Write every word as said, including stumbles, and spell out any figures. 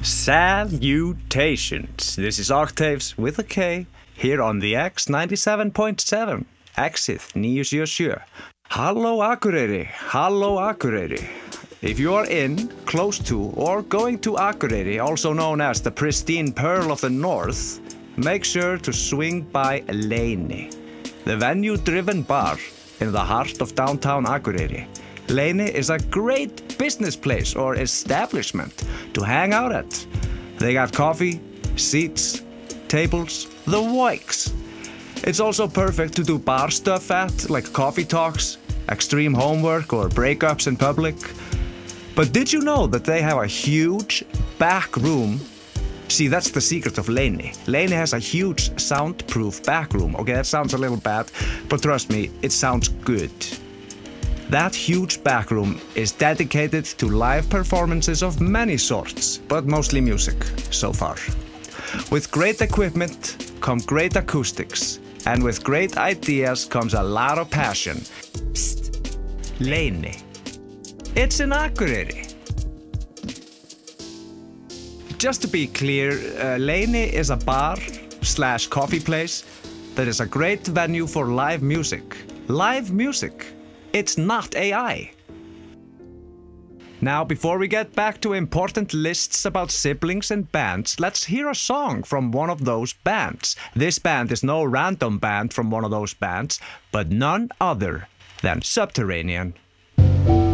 Salutations! This is Octaves with a K here on the X ninety-seven point seven. Exit níu sjö sjö. Halló Akureyri, halló Akureyri. If you are in, close to, or going to Akureyri, also known as the pristine Pearl of the North, make sure to swing by Leyni, the venue-driven bar in the heart of downtown Akureyri. Leyni is a great business place or establishment to hang out at. They got coffee, seats, tables, the works. It's also perfect to do bar stuff at, like coffee talks, extreme homework, or breakups in public. But did you know that they have a huge back room? See, that's the secret of Leyni. Leyni has a huge soundproof back room. Okay, that sounds a little bad, but trust me, it sounds good. That huge back room is dedicated to live performances of many sorts, but mostly music so far. With great equipment come great acoustics, and with great ideas comes a lot of passion. Psst, Leyni. It's in Akureyri. Just to be clear, uh, Leyni is a bar slash coffee place that is a great venue for live music. Live music. It's not A I. Now, before we get back to important lists about siblings and bands, let's hear a song from one of those bands. This band is no random band from one of those bands, but none other than Subterranean.